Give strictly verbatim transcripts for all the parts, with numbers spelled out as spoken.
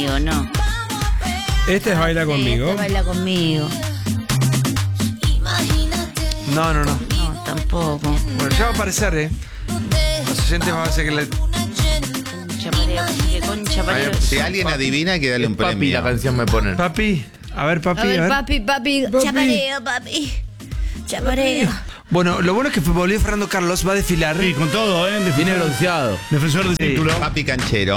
no. Este es Baila Conmigo. Este Baila Conmigo. No, no, no. No, tampoco. Bueno, ya va a aparecer, ¿eh? Los oyentes van a hacer que le... Concha Pareo, qué concha Pareo. Si alguien adivina, hay que darle un Papi, premio. la canción me ponen. Papi, a ver, papi, A ver, a ver. papi, papi, Papi. chapareo, papi. Chapareo. Bueno, lo bueno es que volvió Fernando Carlos, va a desfilar. Sí, con todo, ¿eh? Defensor, Viene bronceado. defensor del Sí. título. Papi canchero.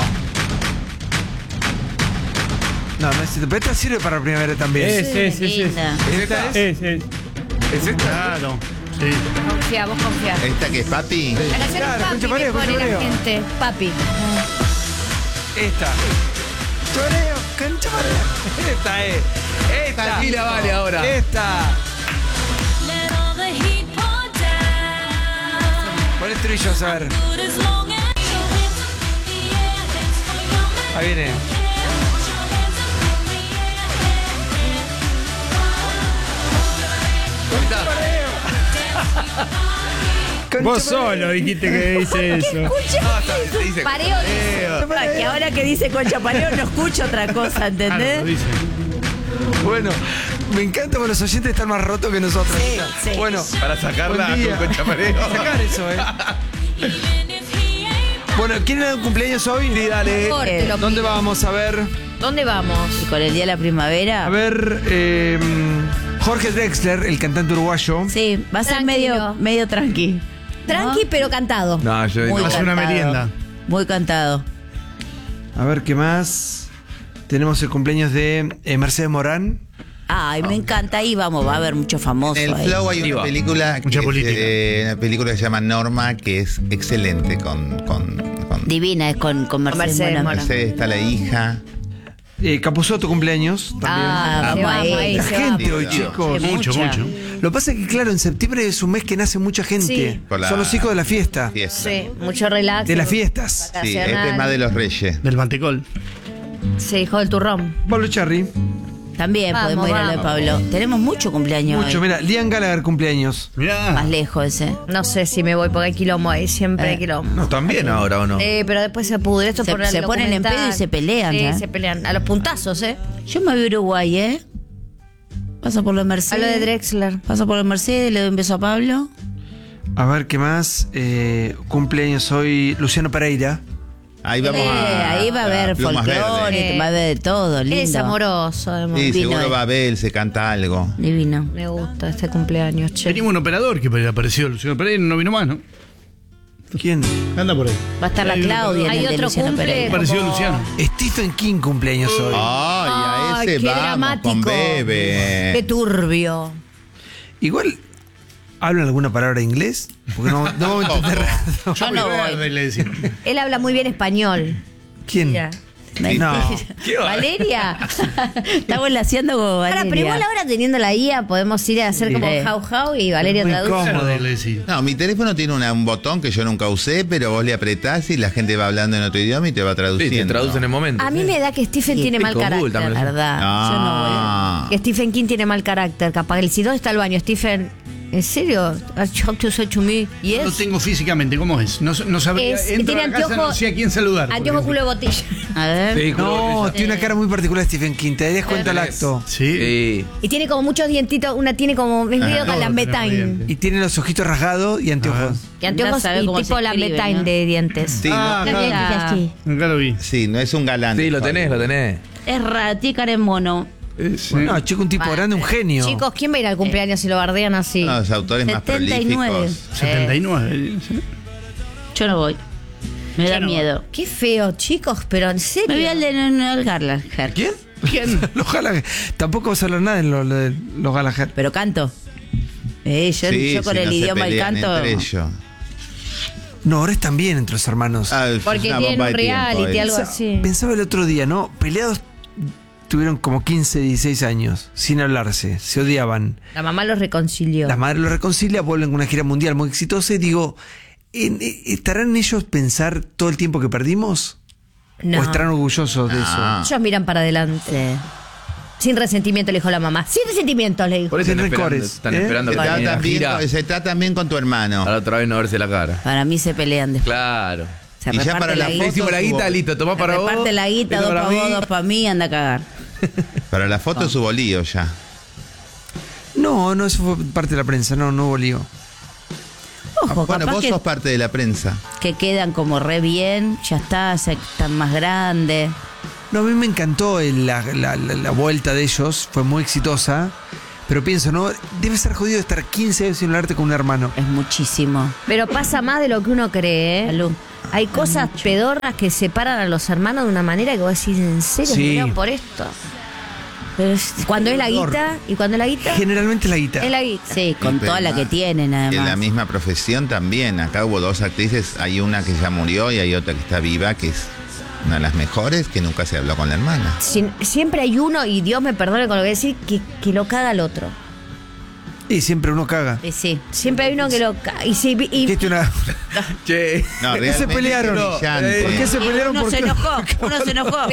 No, no necesito. Pero esta sirve para la primavera también. Es, es, es, es. Linda. ¿Esta es? Es, es. ¿Es esta? Claro. Sí. Confía, vos confía. ¿Esta que es papi? La canción Claro, es papi Concha Pareo, que pone Concha la Pareo. gente. Papi. Esta. Choreo, cancha Pareo. Esta es. Esta. Aquí la vale ahora. Esta. Pon estribillos, a ver. Ahí viene. Vos solo dijiste que dice eso. Pareo dice. Que ahora que dice Concha Pareo no escucho otra cosa, Claro, ¿entendés? lo dice. Bueno, me encanta porque los oyentes están más rotos que nosotros. Sí, sí. Bueno, Para sacarla buen día. con Concha Pareo. Sacar eso, ¿eh? Bueno, ¿quieren dar un cumpleaños hoy? Sí, dale. Corte, Eh, lo ¿Dónde pido. vamos? A ver. ¿Dónde vamos? Y con el día de la primavera. A ver, eh, Jorge Drexler, el cantante uruguayo. Sí, va a ser Tranquilo. medio, medio tranqui. Tranqui, ¿No? pero cantado. No, yo Muy no. Hace una cantado. merienda. Muy cantado. A ver, ¿qué más? Tenemos el cumpleaños de eh, Mercedes Morán. Ay, me encanta. Ahí vamos, va a haber mucho famoso En el ahí. Flow hay una Iba. película, que Mucha es, política. eh, una película que se llama Norma, que es excelente con, con, con Divina, es con, con Mercedes, Mercedes Morán. Morán. Mercedes, está la hija. Eh, Capusotto cumpleaños también. Ah, Se vamos vamos ahí. ahí, La se gente vamos. hoy, chicos. Sí, Mucho, mucha. mucho. Lo que pasa es que, claro, en septiembre es un mes que nace mucha gente. Sí. Por la Son los hijos de la fiesta. fiesta. Sí, mucho relax. De las fiestas. Sí, este es más de los reyes. Del mantecol. Sí, hijo del turrón. Pablo Charri. También Vamos, podemos ir a lo de vamos. Pablo. Tenemos mucho cumpleaños Mucho, hoy. mira, Liam Gallagher cumpleaños. Mirá. Más lejos ese. No sé si me voy porque hay quilombo ahí. Siempre hay Eh. quilombo. No, también ahora o no. Eh, pero después se pudre esto Se- por el se ponen en documental. pedo y se pelean, Sí, ¿eh? se pelean. A los puntazos, ¿eh? Yo me voy a Uruguay, ¿eh? Paso por la Mercedes. A lo de Drexler. Paso por la Mercedes, le doy un beso a Pablo. A ver, ¿qué más? Eh, cumpleaños hoy Luciano Pereira. Ahí vamos Eh, a. ahí va a haber Plumas Verdes. folclore, va a haber de todo, lindo. Es amoroso, además. Sí, Vino, seguro eh. va a ver, se canta algo. Divino. Me gusta este cumpleaños, che. Teníamos un operador que apareció, Luciano Pereira, no vino más, ¿no? ¿Quién? Anda por ahí. Va a estar la Hay un Claudia en Hay el de otro Luciano cumple. Pereira. Apareció Como- Luciano. Stephen King cumpleaños hoy. Ay, a Ay, ese qué vamos dramático. con Qué Bebe. turbio. Igual, ¿hablan alguna palabra de inglés? Porque no, no vamos a entender. Yo no Verde, voy. le decía. Él habla muy bien español. ¿Quién? Mira. No. Valeria. Estamos laseando con Valeria. Ahora, pero igual ahora teniendo la I A podemos ir a hacer como Sí. how how y Valeria Muy traduce. cómodo. Verde, le decía. No, mi teléfono tiene una- un botón que yo nunca usé, pero vos le apretás y la gente va hablando en otro idioma y te va Sí, traduciendo. te traducen en el momento. A mí me da que Stephen Sí, tiene mal con Google carácter. también. Verdad. Yo no voy. Ah. Que Stephen King tiene mal carácter. Capaz el si dónde está el baño, Stephen. ¿En serio? Talk to say to me. ¿Y No es? tengo físicamente, ¿cómo es? No, no sabría. Es- entro tiene a la casa, anteojo- no sé a quién saludar. por Anteojo ejemplo. culo de botella. A ver. Sí, No, culo- tiene una cara muy particular Stephen King. Te darías cuenta al tenés. acto. Sí. Sí. Y tiene como muchos dientitos. Una tiene como. Es medio todos con Lambertine. tenemos dientes. Y tiene los ojitos rasgados y anteojos. Y anteojos Andá a saber y cómo tipo se escribe, Lambertine ¿no? de dientes. Sí, Ah, no, claro. Mira. Así. Nunca lo vi. sí, no es un galán. Sí, lo tenés, lo tenés. Es raro, tiene cara de mono. Sí. No, chico, un tipo grande, un genio. Chicos, ¿quién va a ir al cumpleaños si lo bardean así? No, los autores más setenta y nueve. prolíficos. setenta y nueve. ¿sí? Yo no voy. Me da Yo no. miedo. Qué feo, chicos, pero en serio. Me voy al de no, no, al Gallagher. ¿Quién? ¿Quién? Los Gallagher. Tampoco vas a hablar nada en lo, lo de los Gallagher. Pero canto. Eh, yo, Sí, yo con si el no se idioma y pelean canto. entre ellos. No, ahora están bien entre los hermanos. Ah, es Porque una tienen bomba un de tiempo, reality, eh. algo Pensa- así. Pensaba el otro día, ¿no? Peleados tuvieron como quince, dieciséis años, sin hablarse, se odiaban. La mamá los reconcilió. La madre los reconcilia, vuelven con una gira mundial muy exitosa y digo, ¿en- ¿estarán ellos pensar todo el tiempo que perdimos? No. ¿O estarán orgullosos de Ah. Ellos miran para adelante. Sin resentimiento, le dijo la mamá. Sin resentimiento, le dijo. Por eso Sin están esperando, rencores, están ¿eh? esperando Se que termine trata, la bien, gira. con- se trata bien con tu hermano. A la otra vez no verse la cara. Para mí se pelean después. Claro. Se Y ya reparte para la guita. foto Hicimos la guita, subo- listo, tomá Se para vos. reparte la guita, esto dos para mí. vos, dos para mí, anda a cagar. Para la foto subo lío ya. No, no, eso fue parte de la prensa, no, no hubo lío. Ojo, Bueno, capaz vos que, sos parte de la prensa. que quedan como re bien, ya está, se- están más grandes. No, a mí me encantó el- la, la- la- la vuelta de ellos, fue muy exitosa. Pero pienso, ¿no? Debe ser jodido estar quince años sin hablarte con un hermano. Es muchísimo. Pero pasa más de lo que uno cree, ¿eh? Salud. Hay cosas pedorras que separan a los hermanos de una manera que vos decís, ¿en serio Sí. murieron por esto? Pero es- Cuando es la Horror. guita, y cuando es la guita, Generalmente la guita. es la guita. Sí, con Pero toda la que más, tienen, En la además. misma profesión también. Acá hubo dos actrices. Hay una que ya murió y hay otra que está viva, que es una de las mejores, que nunca se habló con la hermana. Sin- siempre hay uno, y Dios me perdone con lo que voy a decir, que, que lo caga al otro. Y siempre uno caga. Sí, sí. Siempre hay uno que lo caga. Y, si, y- Que esto una- Che. No, ¿Por qué se realmente pelearon? brillante. ¿Por qué se pelearon? Uno ¿Por se qué? enojó, uno se enojó.